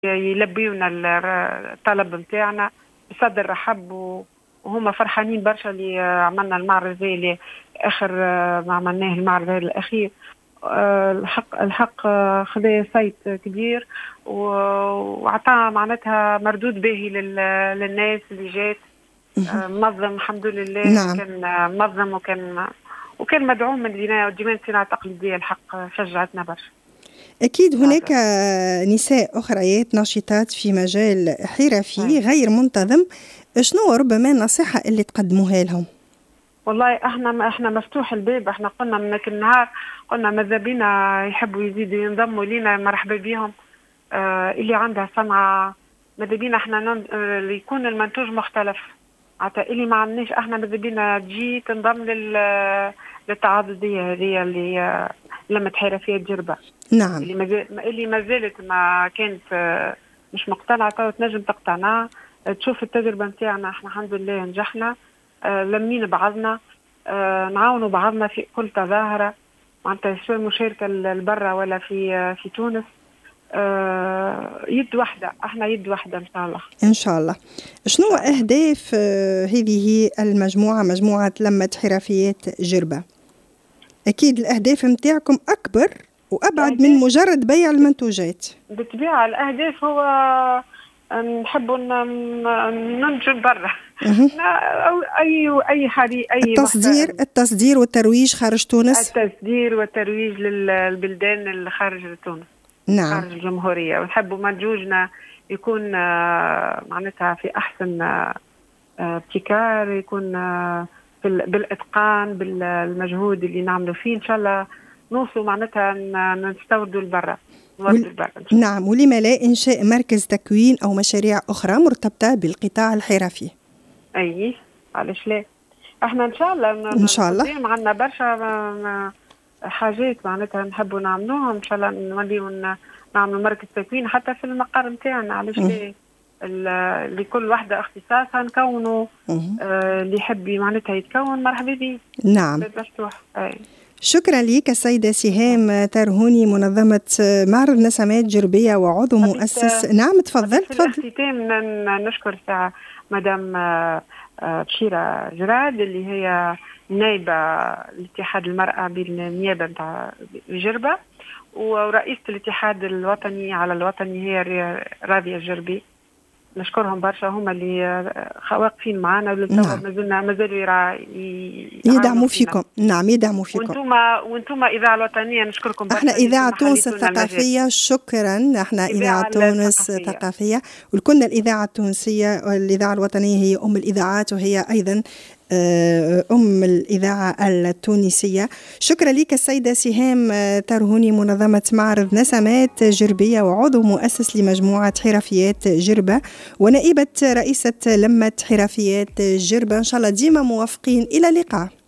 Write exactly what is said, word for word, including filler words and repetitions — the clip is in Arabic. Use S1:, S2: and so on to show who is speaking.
S1: يلبيونا الطلب نتاعنا بصدر رحب، وهم فرحانين برشا اللي عملنا المعرض زي اللي اخر ما عملناه المعرض الاخير. الحق الحق خذا صيت كبير وعطى معناتها مردود باهي للناس اللي جات. منظم الحمد لله.
S2: نعم.
S1: كان منظم وكان وكان مدعوم من جمعية الصناعة التقليدية. الحق شجعتنا برشا.
S2: أكيد هناك نساء أخريات ناشطات في مجال حرفي غير منتظم، شنو ربما النصيحة اللي تقدموها لهم؟
S1: والله احنا احنا مفتوح الباب. احنا قلنا من النهار قلنا ماذا بينا يحبوا يزيدوا ينضموا لينا مرحبا بهم. آه اللي عندها صنعة ماذا بينا احنا نن... آه يكون المنتوج مختلف. حتى اللي ما عندناش احنا ماذا بينا تجي تنضم لل للتعاضدية هذه اللي آه لما حرفية جربة.
S2: نعم.
S1: اللي ما اللي ما زالت ما كانت آه مش مقتنعة تو تنجم تقتنع. آه تشوف التجربة نتاعنا احنا الحمد لله نجحنا. آه لمين بعضنا. آه نعاونوا بعضنا في كل تظاهرة معناتها سواء مشاركة للبرة ولا في آه في تونس. آه يد واحدة. احنا يد واحدة ان شاء الله.
S2: ان شاء الله. شنو اهداف آه هذه المجموعة، مجموعة لمة حرفيات جربة؟ اكيد الاهداف متاعكم اكبر وابعد من مجرد بيع المنتوجات.
S1: بالطبيعة الاهداف هو نحبوا ننتجوا برا. أو أي أي حري أي
S2: التصدير التصدير والترويج خارج تونس.
S1: التصدير والترويج للبلدان اللي خارج تونس.
S2: نعم.
S1: خارج الجمهورية. ونحبوا منتوجنا يكون معناتها في أحسن ابتكار، يكون بالإتقان بالمجهود اللي نعمله فيه. إن شاء الله نوصل معناتها نستوردوا البرا.
S2: وال... نعم. ولما لا إنشاء مركز تكوين أو مشاريع أخرى مرتبطة بالقطاع الحرفي؟
S1: أي علاش لا. احنا ان شاء الله
S2: ان شاء الله
S1: عندنا برشا حاجات معناتها نحبوا نعملوها. ان شاء الله نوليو نعملوا مركز تكوين حتى في المقر نتاعنا. علاش لا. لكل واحده اختصاصها نكونوا. آه اللي يحب معناتها يتكون مرحبا به.
S2: نعم.
S1: مفتوح. أي.
S2: شكرا لك السيدة سهام ترهوني، منظمة معرض نسمات جربية وعضو مؤسس. نعم تفضل تفضل.
S1: في الختام نشكر ساعة مدام بشيرة جراد اللي هي نائبة الاتحاد المرأة بالنيابة نتاع جربة، ورئيسة الاتحاد الوطني على الوطني هي راضية الجربي. نشكرهم برشا. هما اللي واقفين معنا
S2: نعم.
S1: مازلنا مازالوا
S2: يدعموا فيكم. نعم يدعموا فيكم.
S1: وانتوما وانتوما إذاعة الوطنية نشكركم برشا.
S2: احنا إذاعة تونس الثقافية. شكرا. احنا إذاعة تونس الثقافية ولكنا الإذاعة التونسية والإذاعة الوطنية هي أم الإذاعات وهي أيضا أم الإذاعة التونسية. شكرا لك السيدة سهام ترهوني، منظمة معرض نسمات جربية وعضو مؤسس لمجموعة حرفيات جربة ونائبة رئيسة لمة حرفيات جربة. إن شاء الله ديما موافقين. إلى اللقاء.